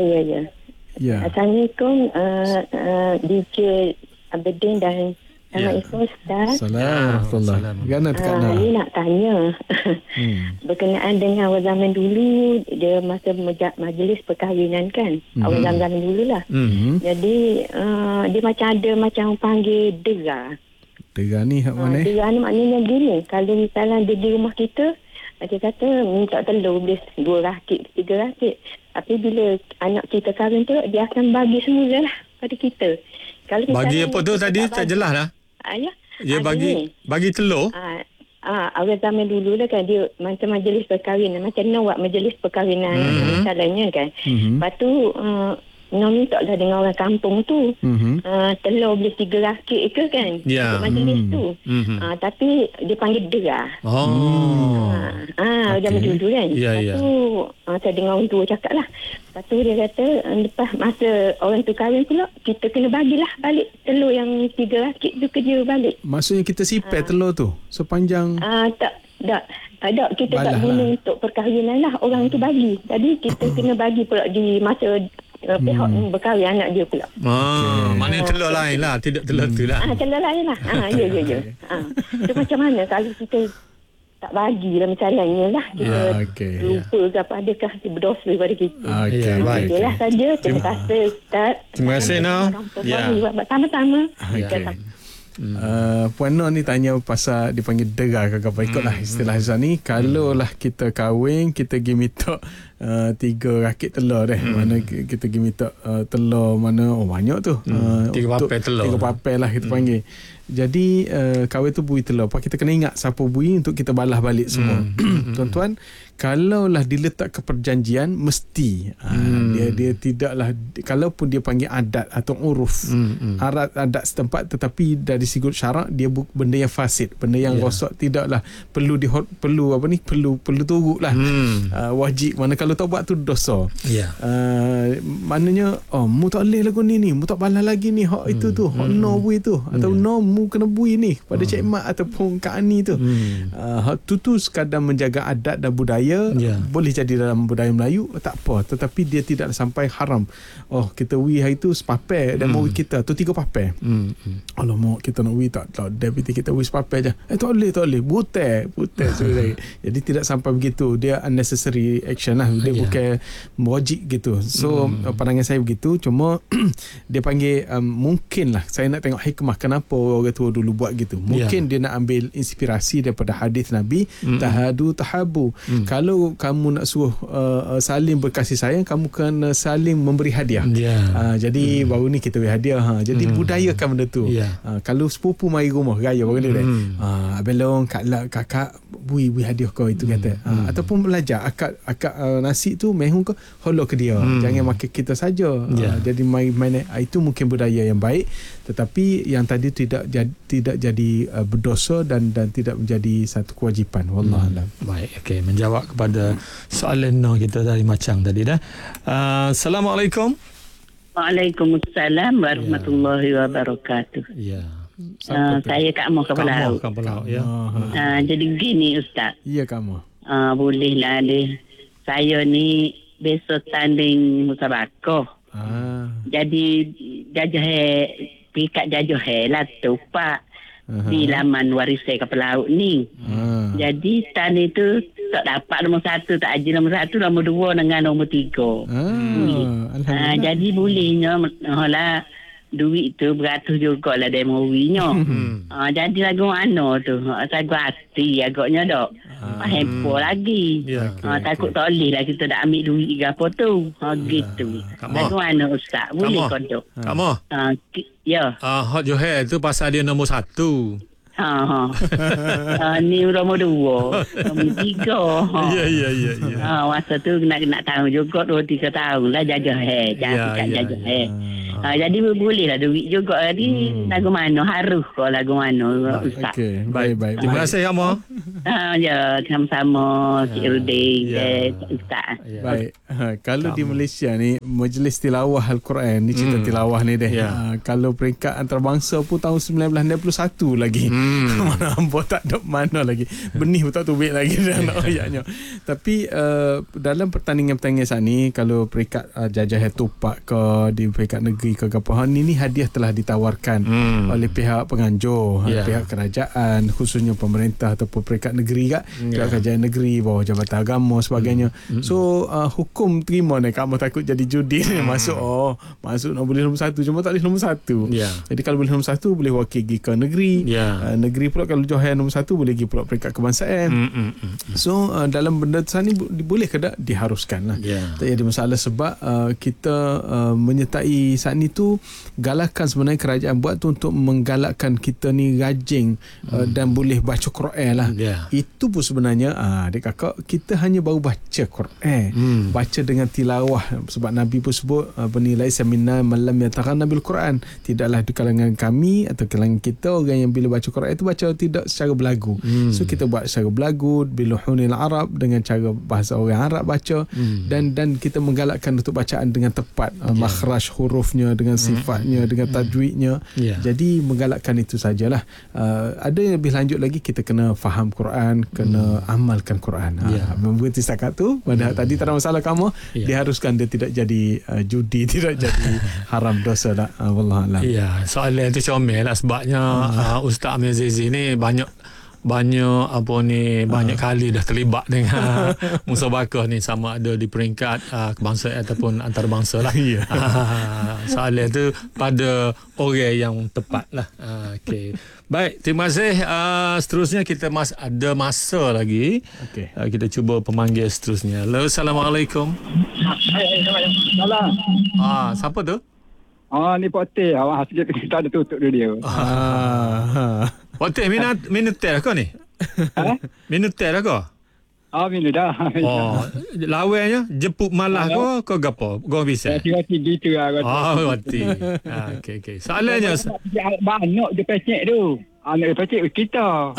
Ya. Assalamualaikum DJ Abedin dan Assalamualaikum Ustaz. Assalamualaikum. Gana tekana. Saya nak tanya berkenaan dengan awal zaman dulu, dia masa majlis perkahwinan kan. Awal zaman dulu lah. Jadi dia macam panggil dera. Dera ni hak mana? Dera ni maknanya gini, kalau misalnya dia di rumah kita, dia kata minta telur boleh 2 rakit, 3 rakit. Tapi bila anak kita kahwin tu, dia akan bagi semula lah pada kita. Kalau bagi apa tu tadi tak jelas lah. Dia bagi telur. Awal zaman dulu lah kan, dia macam majlis perkahwinan, macam nak majlis perkahwinan misalnya kan. Lepas tu nak minta lah dengan orang kampung tu telur boleh 3 rakit ke kan untuk majlis tu. Tapi dia panggil dera. Zaman dulu kan. Lepas tu saya dengar orang tua cakap lah. Lepas tu dia kata lepas masa orang tu kahwin pula, kita kena bagilah balik telur yang 3 rakit tu ke dia balik. Maksudnya kita sipir telur tu sepanjang tak kita tak guna untuk perkahwinan lah, orang tu bagi. Jadi kita kena bagi pula di masa pihak berkahwin anak dia pula. Maknanya telur lain lah, tidak telur tu lah. Telur lain lah. Ya. Itu macam mana kalau kita tak bagi lah misalnya lah, kita lupa ke apa, adakah dia berdosa daripada kita. Baik. Itulah saja. Terima kasih Ustaz. Terima kasih No. Sama-sama. Puan Noh ni tanya pasal dipanggil dera ke apa, ikutlah istilah Azan ni. Kalau lah kita kahwin, kita pergi minta 3 rakit telur mana kita pergi minta telur mana banyak tu 3 papel telur. 3 papel lah kita panggil. Jadi kahwin tu bui telur. Apa kita kena ingat siapa bui untuk kita balas balik semua. Tuan-tuan, kalaulah diletak ke perjanjian mesti dia tidaklah, kalaupun dia panggil adat atau uruf, adat setempat, tetapi dari segi syarak dia benda yang fasid, benda yang rosak, tidaklah perlu turutlah. Wajib, mana kalau tak buat tu dosa. Maknanya mu tak boleh lagu ni, mu tak balas lagi ni hak itu tu, hak no bui tu, atau no mu kena bui ni pada Cik Mat ataupun Kak Ani tu. Hak tu sekadar menjaga adat dan budaya. Boleh jadi dalam budaya Melayu, tak apa, tetapi dia tidak sampai haram. Kita wi hari tu sepapel dan mau kita tu 3 papel. Alamak, kita nak wi tak deputy kita wi sepapel je. Tak boleh butai jadi tidak sampai begitu. Dia unnecessary action lah. Dia bukan wajib gitu. So pandangan saya begitu. Cuma dia panggil mungkin lah, saya nak tengok hikmah kenapa orang tua dulu buat gitu. Mungkin dia nak ambil inspirasi daripada hadis Nabi, tahadu tahabu. Kalau kamu nak suruh saling berkasih sayang, kamu kena saling memberi hadiah. Jadi baru ni kita beri hadiah. Jadi budayakan benda tu. Kalau sepupu mari rumah raya benda dia. Abelong, kakak bui hadiah kau itu kata. Ataupun belajar akak nasi tu mehun kau holo ke dia. Jangan makan kita saja. Jadi main itu mungkin budaya yang baik, tetapi yang tadi tidak jadi berdosa dan tidak menjadi satu kewajipan. Wallahualam. Baik, okey, menjawab kepada soalan kita dari Macang tadi dah. Assalamualaikum. Waalaikumsalam warahmatullahi wabarakatuh. Saya Kak Moh Kapal Laut. Jadi gini Ustaz. Ya Kak Moh. Bolehlah deh. Saya ni besok tanding musabaqah. Jadi pikat jajah lah tu Pak. Di laman warisai kapal laut ni. Jadi tan itu tak dapat nombor 1, tak aji nombor 1, nombor 2 dengan nombor 3. Jadi bolehnya lah duit tu beratus juga lah demo winya. Jadi lagu mana tu? Saya hati agaknya dok. Hempo lagi. Takut tak boleh lah kita dah ambil duit ke apa tu. Gitu. Lagu mana Ustaz? Boleh kau dok? Kamu? Hot Johor tu pasal dia nombor 1. Ni nombor 2, nombor 3. Ya. Masa tu nak tahu juga 2-3 tahun lah jajah jajah. Jadi boleh lah duit juga. Jadi lagu mana harus kau lagu mana Ustaz. Baik. Terima kasih kamu. Sama-sama Cik Rudin Ustaz. Baik. Kalau di Malaysia ni majlis tilawah Al-Quran ni, cerita tilawah ni deh. Kalau peringkat antarabangsa pun tahun 1991 lagi. Mana hamba tak ada mana lagi. Benih pun tak tubik lagi dalam ayatnya. Tapi dalam pertandingan-pertandingan saat ni, kalau peringkat jajah tupak ke di peringkat negeri ke apa, ni hadiah telah ditawarkan oleh pihak penganjur, pihak kerajaan, khususnya pemerintah ataupun peringkat negeri pihak kerajaan negeri, bawah jabatan agama sebagainya. So hukum terima ni, kamu takut jadi judi masuk nak boleh nombor 1, cuma tak boleh nombor 1. Jadi kalau boleh nombor 1 boleh wakil pergi ke negeri. Negeri pula kalau Johor nombor 1 boleh pergi pula peringkat kebangsaan. So dalam benda ni boleh ke tak? Diharuskan lah. Tak jadi masalah sebab kita menyertai saat ni tu galakan sebenarnya kerajaan buat tu untuk menggalakkan kita ni rajin dan boleh baca Quran lah. Itu pun sebenarnya adik kakak, kita hanya baru baca Quran, baca dengan tilawah, sebab Nabi pun sebut bernilai semina malam yataghanna bil Quran, tidaklah di kalangan kami atau kalangan kita orang yang bila baca Quran itu baca tidak secara belagu. So kita buat secara belagu biluhunil Arab, dengan cara bahasa orang Arab baca, dan kita menggalakkan untuk bacaan dengan tepat, makhraj hurufnya, dengan sifatnya, dengan tajwidnya. Jadi menggalakkan itu sajalah. Ada yang lebih lanjut lagi, kita kena faham Quran, kena amalkan Quran. Berhenti setakat tu. Padahal tadi tak ada masalah kamu, diharuskan dia tidak jadi judi, tidak jadi haram dosa lah. Wallahualam. Soalan tu comel lah sebabnya Ustaz Amir Azizi ni banyak kali dah terlibat dengan musabaqah ni, sama ada di peringkat kebangsaan ataupun antarabangsa lah. Soalan tu pada orang yang tepat lah. Okay. Baik, terima kasih. Seterusnya kita ada masa lagi. Kita cuba pemanggil seterusnya. Hello, Assalamualaikum. Salam. Siapa tu? Ni potel. Awak sikit kita ada tutup dia. Waktu minum teh kau ni? Minum teh kau? Minum dah. Lawainya jemput malah kau gapo? Kau bisa? Roti gitu lah. Roti. Okey. Soalannya banyak dia pecek tu. Anak dia pecek kita.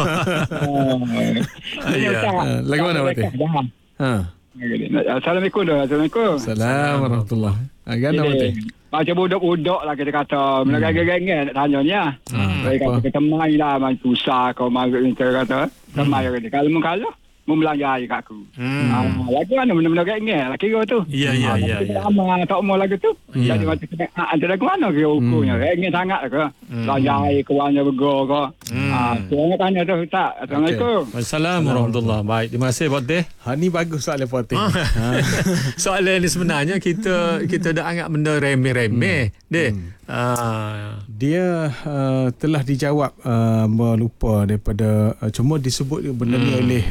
Lagu mana Wati? Assalamualaikum. Assalamualaikum warahmatullahi. Agak nak Wati? Macam budak-budak lah kita kata. Mereka geng-geng nak tanya ni lah. Mereka kata main lah. Main susah kau main kita kata. Main kata. Kalau mengkalah, membelanja air kat aku. Lagu mana benda-benda geng-geng lah kira tu. Ya. Tak mau lagu tu. Jadi macam ada lagu mana kira ukurnya. Geng-geng sangat lah ke. Belanja air ke warna bergol ke. Saya tanya tu tak. Assalamualaikum. Assalamualaikum warahmatullahi. Baik, terima kasih Fatih. Ni bagus soalan Fatih. Soalan ni sebenarnya kita dah anggap benda remeh-remeh. Dia telah dijawab lupa daripada cuma disebut benda ni oleh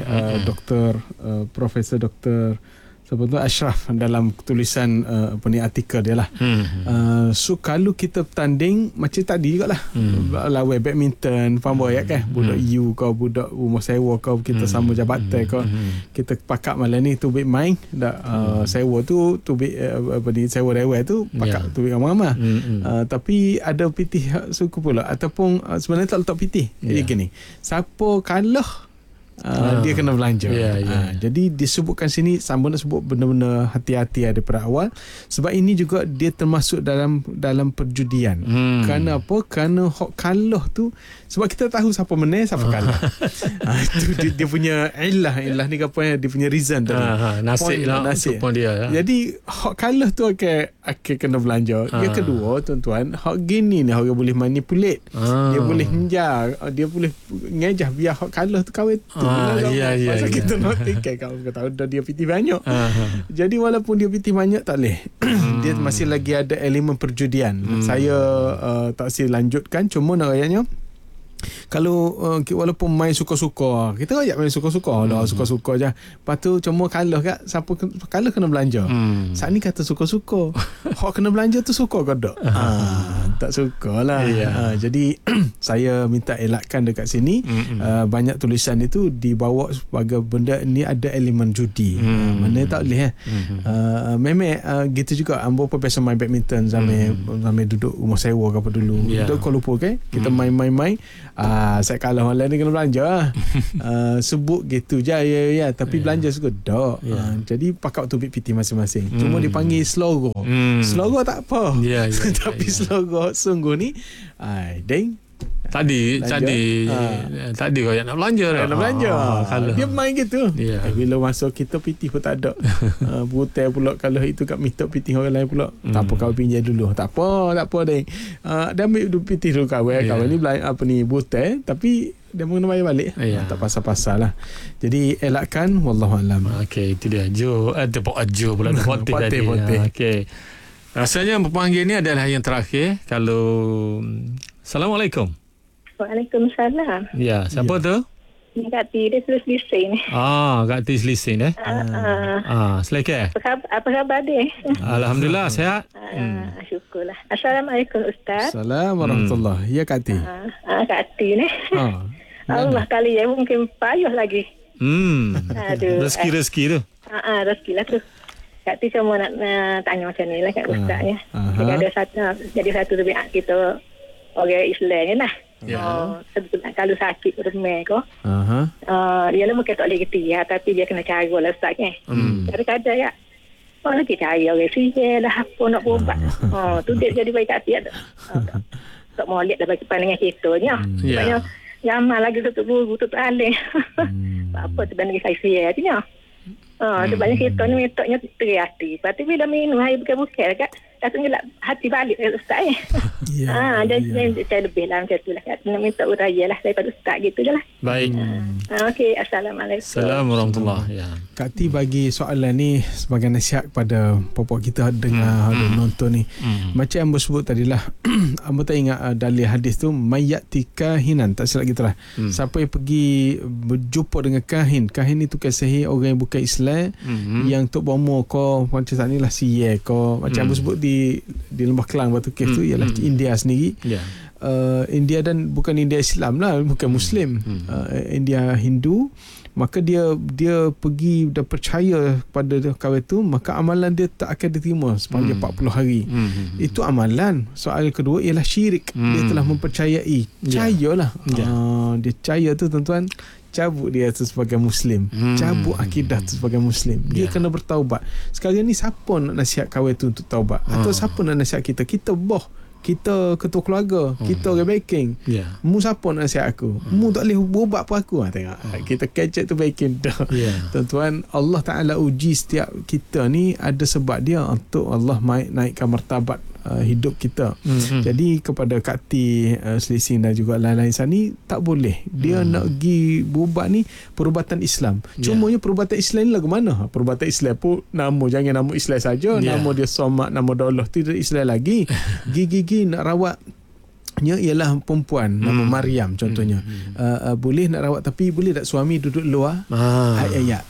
Profesor Dr. sebetulnya Ashraf dalam tulisan artikel dia lah. So kalau kita bertanding macam tadi juga lah, lawan badminton, faham ya kan, budak U kau, budak rumah sewa kau, kita sama jabatan kau, kita pakat malam ni tubik main sewa tu tubik sewa dewan tu pakat tubik ramai-ramai. Tapi ada pitih suku pula, ataupun sebenarnya tak letak pitih. Jadi gini, siapa kalah dia kena belanja. Jadi disebutkan sini sama nak sebut benda-benda hati-hati daripada awal, sebab ini juga dia termasuk dalam perjudian. Kerana apa? Kerana hak kalah tu, sebab kita tahu siapa menang, siapa kalah. Itu dia punya ilah ni apa, dia punya reason tadi. Nasib lah untuk pun dia. Jadi hak kalah tu akan kena belanja. Yang kedua, tuan-tuan, hak gini ni orang boleh manipulate. Dia boleh menjar, dia boleh ngejah biar hak kalah tu kawin tu. Masa kita nak tiket, kau tahu dah dia pitih banyak. Jadi walaupun dia pitih banyak tak boleh. Dia masih lagi ada elemen perjudian. Saya tak sila lanjutkan, cuma nak ayatnya kalau walaupun main suka-suka, kita ajak main suka-suka lah, suka-suka je. Lepas tu cuma kalah kat, siapa kalah kena belanja. Saat ni kata suka-suka, hak kena belanja tu suka ke tak? Tak suka lah. Jadi saya minta elakkan dekat sini. Banyak tulisan itu dibawa sebagai benda ni ada elemen judi. Mana tak boleh memang gitu juga. Ambo pun biasa main badminton sampai duduk rumah sewa ke apa dulu. Kau lupa kan, kita main-main. Saya kalah malam ni kena belanja. Sebut gitu je tapi belanja juga tak. Jadi pakat tubik piti masing-masing. Cuma dipanggil slogo. Slogo tak apa. Tapi slogo sungguh ni Tadi kau yang nak belanja dah. Nak belanja. Dia main gitu. Bila masuk kita pitih pun tak ada. Butai pula kalau itu kat minta pitih orang lain pula. Tak apa, kau pinjam dulu. Tak apa deng. Dia ambil pitih dulu kawan. Kawan ni apa ni butai, tapi dia mengenai bayar balik. Tak pasal-pasal lah. Jadi elakkan, wallahualam. Okey, itu dia. Jo pula poteh tadi. Okey. Rasanya pemanggil ni adalah yang terakhir. Kalau Assalamualaikum. Waalaikumsalam. Ya, siapa tu? Ni Kak T, dia tulis lesen. Kak T lesen silakan. Apa khabar dia? Alhamdulillah, sihat. Syukurlah. Assalamualaikum Ustaz. Assalamualaikum warahmatullahi. Ya Kak T. Kak T ni. Allah kali ya mungkin payah lagi. Aduh. Rezeki tu. Rezeki lah tu. Kak T cuma nak tanya macam ni lah Kak Ustaz ya. Jadi satu lebih kita orang Islam ni lah. Sebetulnya kalau sakit remeh ko, dia lah mungkin tak boleh ketia, tapi dia kena cara lah Ustaz kan. Kadang-kadang ya, lagi cara orang sihir lah apa nak berubat. Tu dia jadi baik Kak T ada. Tak mau lihat dah bagi pandangan kita ni. Sebabnya Yaman lagi tutup buru, tutup alih. Apa tu banding saya sihir tu ni. Sebabnya kita ni mitoknya terhati. Lepas tu bila minum air bukan-bukan kat, rasanya hati balik Ustaz jadi saya lebih lah macam tu lah. Nak minta uraya lah daripada Ustaz gitu je lah. Baik. Okey, Assalamualaikum. Assalamualaikum warahmatullahi. Kak T bagi soalan ni sebagai nasihat kepada popok kita dengar nonton ni. Macam yang sebut tadi lah. Amba tak ingat dalil hadis tu, mayat kahinan, tak silap gitu lah. Siapa yang pergi berjumpa dengan kahin itu kisah orang yang bukan Islam, yang tok bomo kau macam saat ni lah siye kau, macam Amba sebut di di Lembah Kelang Batu Kes tu ialah India sendiri. India dan bukan India Islam lah, bukan Muslim, India Hindu. Maka dia pergi dan percaya pada kawan tu, maka amalan dia tak akan diterima sepanjang 40 hari. Itu amalan. Soal kedua ialah syirik. Dia telah mempercayai. Percayalah. Dia percaya tu tuan-tuan, cabut dia tu sebagai Muslim, cabut akidah tu sebagai Muslim. Dia kena bertaubat. Sekarang ni siapa nak nasihat kawan tu untuk taubat? Atau siapa nak nasihat kita? Kita kita ketua keluarga, kita orang banking. Mu siapa nak nasihat aku? Mu tak boleh berubat pun aku. Tengok. Kita kecek tu banking dah. Tuan-tuan, Allah Ta'ala uji setiap kita ni ada sebab dia untuk Allah naikkan martabat hidup kita. Jadi kepada Kak T, Selising dan juga lain-lain ni tak boleh. Dia nak pergi berubat ni perubatan Islam. Cumanya perubatan Islam ni lagu mana? Perubatan Islam pun jangan nama Islam saja, nama dia Somad, nama Daulah, tidak Islam lagi. Gigi nak rawatnya ialah perempuan nama Maryam contohnya. Boleh nak rawat, tapi boleh tak suami duduk luar? Ayat.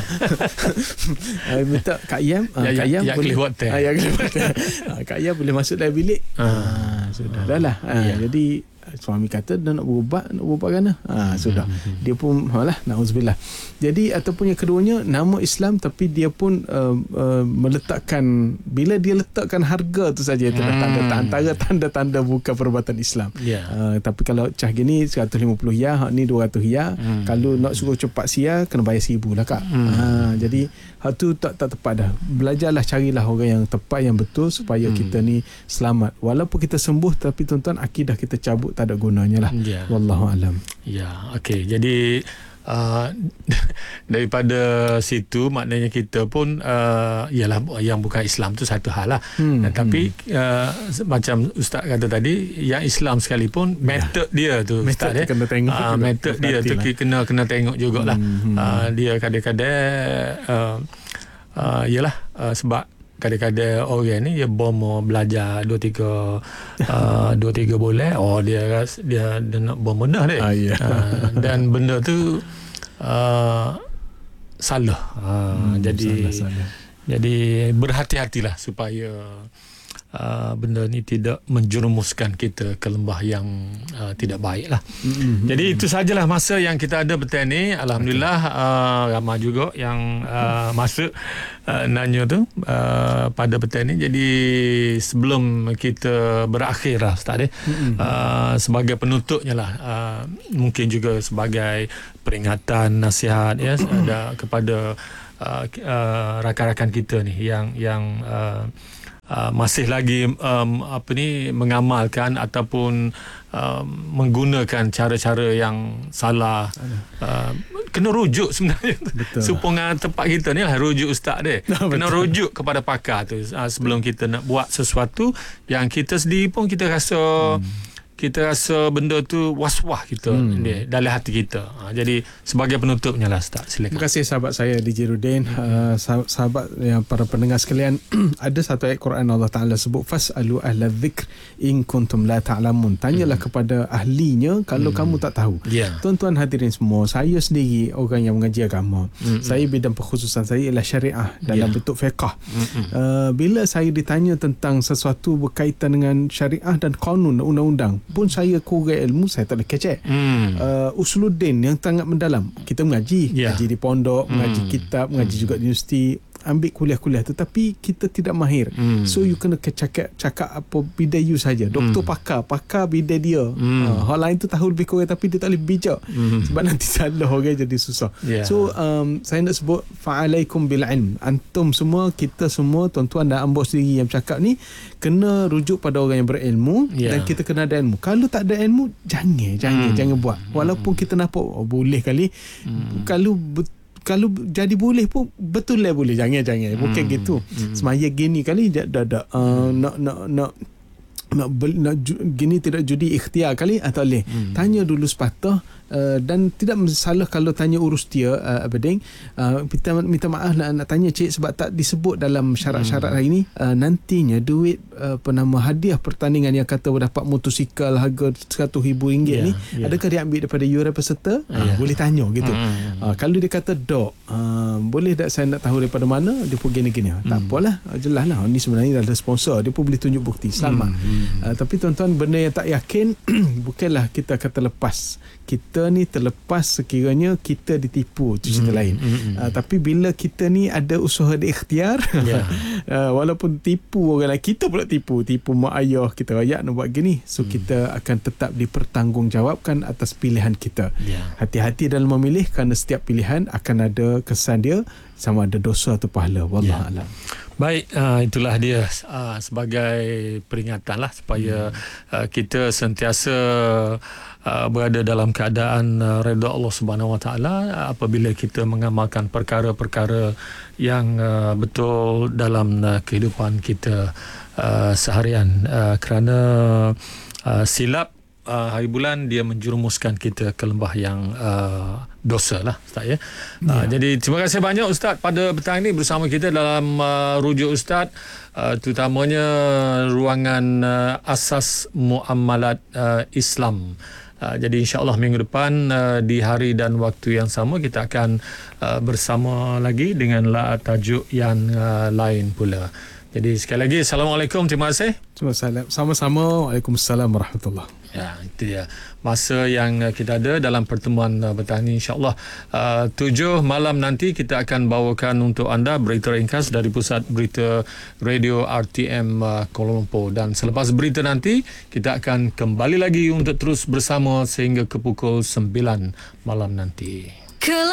Minta Kak Yam, Kak Yam boleh buat teh. Kak Yam boleh masuk dalam bilik. Sudah dah lah. Jadi suami kata dia nak berubat kan? Sudah. Dia pun na'udzubillah. Jadi ataupun yang keduanya nama Islam, tapi dia pun meletakkan, bila dia letakkan harga tu saja, itu antara tanda-tanda bukan perubatan Islam. Tapi kalau cah gini 150 riyal, hak ni 200 riyal. Kalau nak suruh cepat sia kena bayar 1000 lah Kak. Jadi hak tu tak tepat dah. Belajarlah, carilah orang yang tepat, yang betul, supaya kita ni selamat. Walaupun kita sembuh, tapi tuan-tuan akidah kita cabut, tak ada gunanya lah. Wallahu alam. Okey. Jadi daripada situ maknanya kita pun ialah yang bukan Islam tu satu hal lah. Tapi macam Ustaz kata tadi, yang Islam sekalipun metod dia tu Ustaz, kena tengok metod dia tu kena tengok jugalah. Dia kadang-kadang ialah sebab kadang-kadang orang ni dia bom belajar 2-3 bulan, dia nak bom benar dia. Dan benda tu salah. Jadi berhati-hatilah supaya benda ni tidak menjerumuskan kita ke lembah yang tidak baik lah. Jadi itu sajalah masa yang kita ada petang ni. Alhamdulillah ramai juga yang masuk nanya tu pada petang ni. Jadi sebelum kita berakhir lah Ustaz sebagai penutupnya lah, mungkin juga sebagai peringatan, nasihat ada kepada rakan-rakan kita ni yang masih lagi mengamalkan ataupun menggunakan cara-cara yang salah. Kena rujuk sebenarnya. Supaya tempat kita ni lah rujuk Ustaz dia. Kena rujuk kepada pakar tu sebelum kita nak buat sesuatu yang kita sendiri pun kita rasa benda tu was-was kita dalam hati kita. Jadi sebagai penutupnya lah Ustaz, silakan. Terima kasih sahabat saya DJ Rudin. Sahabat yang para pendengar sekalian, ada satu ayat Quran Allah Ta'ala sebut, fas'alu ahla dzikr in kuntum la ta'lamun. Tanyalah kepada ahlinya kalau kamu tak tahu. Tuan-tuan hadirin semua, saya sendiri orang yang mengaji agama. Saya bidang perkhususan saya ialah syariah dalam bentuk fiqh. Bila saya ditanya tentang sesuatu berkaitan dengan syariah dan kanun undang-undang, pun saya kurang ilmu, saya tak boleh kecek. Usuluddin yang sangat mendalam. Kita mengaji di pondok, mengaji kitab, mengaji juga di universiti, ambil kuliah-kuliah tu, tapi kita tidak mahir. So you kena cakap apa bidai you saja. Doktor pakar bidai dia. Hal lain tu tahu lebih kurang, tapi dia tak boleh bijak. Sebab nanti salah orang jadi susah. So saya nak sebut fa'alaikum bil ilm. Antum semua, kita semua, tuan-tuan dan ambo sendiri yang bercakap ni, kena rujuk pada orang yang berilmu. Dan kita kena ada ilmu. Kalau tak ada ilmu, jangan buat. Walaupun kita nampak boleh kali, kalau jadi boleh pun betul lah boleh, jangan bukan gitu. Semaya gini kali nak gini tidak judi ikhtiar kali atau boleh. Tanya dulu sepatah, dan tidak salah kalau tanya urus dia Abading. Minta maaf nak tanya cik sebab tak disebut dalam syarat-syarat hari ni. Nantinya duit hadiah pertandingan yang kata dapat motosikal harga RM100,000 ni, adakah dia ambil daripada yuran peserta? Boleh tanya gitu. Kalau dia kata dok, boleh tak saya nak tahu daripada mana, dia pun gini-gini. Tak apalah, jelas lah ni sebenarnya ada sponsor, dia pun boleh tunjuk bukti, selamat. Tapi tuan-tuan, benda yang tak yakin bukanlah kita kata lepas. Kita ni terlepas sekiranya kita ditipu, itu cerita lain. Tapi bila kita ni ada usaha ikhtiar, walaupun tipu orang lain, kita pula tipu mak ayah kita, rakyat nak buat gini, so kita akan tetap dipertanggungjawabkan atas pilihan kita. Hati-hati dalam memilih, kerana setiap pilihan akan ada kesan dia, sama ada dosa atau pahala. Wallahualam. Baik, itulah dia sebagai peringatan lah supaya kita sentiasa berada dalam keadaan redha Allah Subhanahu Wa Taala apabila kita mengamalkan perkara-perkara yang betul dalam kehidupan kita seharian, kerana silap hari bulan dia menjerumuskan kita ke lembah yang dosa lah Ustaz ya. Jadi terima kasih banyak Ustaz pada petang ini bersama kita dalam rujuk Ustaz, terutamanya ruangan asas muamalat Islam. Jadi insya-Allah minggu depan di hari dan waktu yang sama kita akan bersama lagi dengan tajuk yang lain pula. Jadi sekali lagi Assalamualaikum, terima kasih. Sama-sama. Waalaikumsalam warahmatullahi. Ya, itu dia masa yang kita ada dalam pertemuan petang ini. InsyaAllah 7 malam nanti kita akan bawakan untuk anda berita ringkas dari Pusat Berita Radio RTM Kuala Lumpur. Dan selepas berita nanti kita akan kembali lagi untuk terus bersama sehingga ke pukul 9 malam nanti.